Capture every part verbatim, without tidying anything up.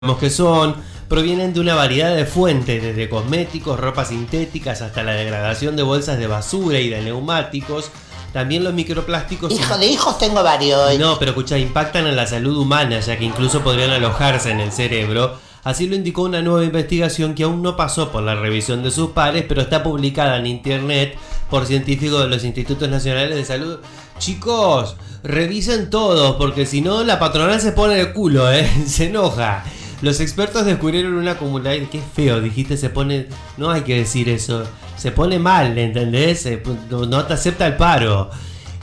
que son, provienen de una variedad de fuentes, desde cosméticos, ropas sintéticas, hasta la degradación de bolsas de basura y de neumáticos. También los microplásticos... Hijo de hijos tengo varios. No, pero escucha, impactan en la salud humana, ya que incluso podrían alojarse en el cerebro. Así lo indicó una nueva investigación que aún no pasó por la revisión de sus pares, pero está publicada en internet por científicos de los Institutos Nacionales de Salud. Chicos, revisen todos, porque si no la patronal se pone de culo, ¿eh? Se enoja. Los expertos descubrieron una acumulación... Qué feo, dijiste, se pone... No hay que decir eso. Se pone mal, ¿entendés? No te acepta el paro.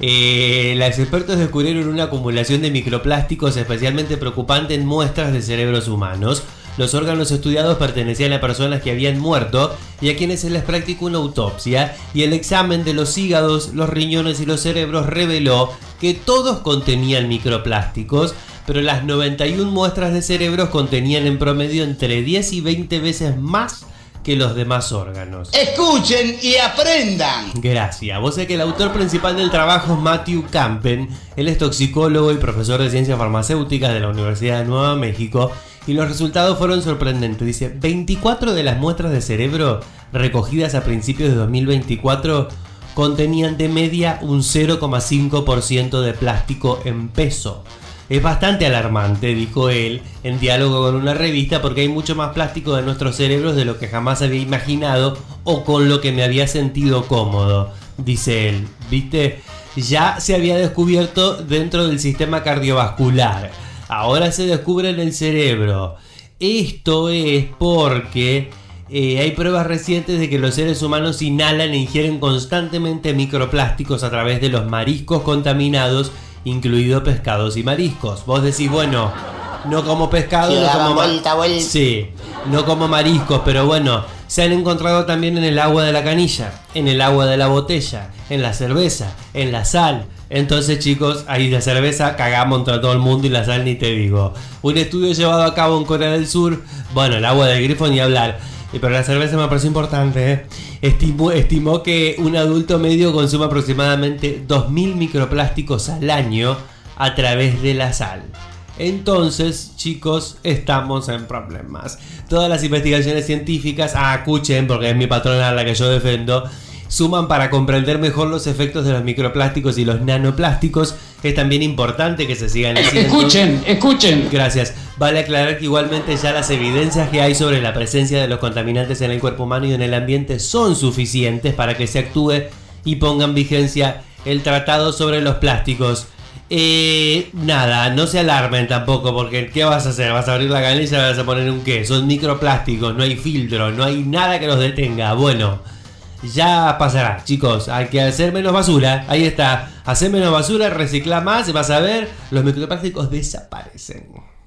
Eh, los expertos descubrieron una acumulación de microplásticos especialmente preocupante en muestras de cerebros humanos. Los órganos estudiados pertenecían a personas que habían muerto y a quienes se les practicó una autopsia, y el examen de los hígados, los riñones y los cerebros reveló que todos contenían microplásticos, pero las noventa y una muestras de cerebros contenían en promedio entre diez y veinte veces más que los demás órganos. Escuchen y aprendan. Gracias. Vos sabés que el autor principal del trabajo es Matthew Campen. Él es toxicólogo y profesor de ciencias farmacéuticas de la Universidad de Nueva México, y los resultados fueron sorprendentes. Dice, veinticuatro de las muestras de cerebro recogidas a principios de dos mil veinticuatro contenían de media un cero coma cinco por ciento de plástico en peso. Es bastante alarmante, dijo él, en diálogo con una revista, porque hay mucho más plástico de nuestros cerebros de lo que jamás había imaginado o con lo que me había sentido cómodo, dice él. ¿Viste? Ya se había descubierto dentro del sistema cardiovascular. Ahora se descubre en el cerebro. Esto es porque eh, hay pruebas recientes de que los seres humanos inhalan e ingieren constantemente microplásticos a través de los mariscos contaminados, incluido pescados y mariscos. Vos decís, bueno, no como pescado, sí, no como vuelta, vuelta. Sí, no como mariscos, pero bueno, se han encontrado también en el agua de la canilla, en el agua de la botella, en la cerveza, en la sal. Entonces, chicos, ahí la cerveza cagamos entre todo el mundo, y la sal ni te digo. Un estudio llevado a cabo en Corea del Sur, bueno, el agua del grifo ni hablar, pero la cerveza me pareció importante, ¿eh? Estimó, estimó que un adulto medio consume aproximadamente dos mil microplásticos al año a través de la sal. Entonces, chicos, estamos en problemas. Todas las investigaciones científicas, ah, escuchen, porque es mi patrona la que yo defiendo, suman para comprender mejor los efectos de los microplásticos y los nanoplásticos. Es también importante que se sigan haciendo. Escuchen, escuchen. Gracias. Vale aclarar que igualmente ya las evidencias que hay sobre la presencia de los contaminantes en el cuerpo humano y en el ambiente son suficientes para que se actúe y ponga en vigencia el tratado sobre los plásticos. Eh, nada, no se alarmen tampoco, porque ¿qué vas a hacer? ¿Vas a abrir la canilla y vas a poner un qué? Son microplásticos, no hay filtro, no hay nada que los detenga. Bueno, ya pasará, chicos. Hay que hacer menos basura. Ahí está. Hacer menos basura, reciclar más y vas a ver, los microplásticos desaparecen.